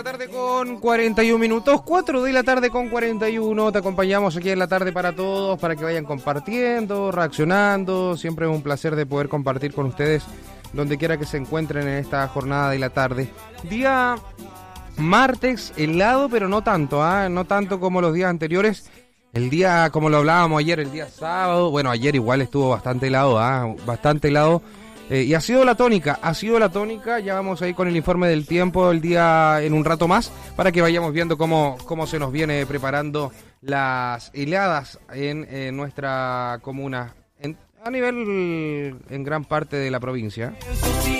la tarde con 41 minutos, 4 de la tarde con 41. Te acompañamos aquí en la tarde para todos, para que vayan compartiendo, reaccionando. Siempre es un placer de poder compartir con ustedes donde quiera que se encuentren en esta jornada de la tarde. Día martes, helado, pero no tanto, no tanto como los días anteriores. El día, como lo hablábamos ayer, el día sábado, bueno, ayer igual estuvo bastante helado, bastante helado. Y ha sido la tónica, ya vamos ahí con el informe del tiempo el día en un rato más, para que vayamos viendo cómo se nos viene preparando las heladas en nuestra comuna, a nivel, en gran parte de la provincia.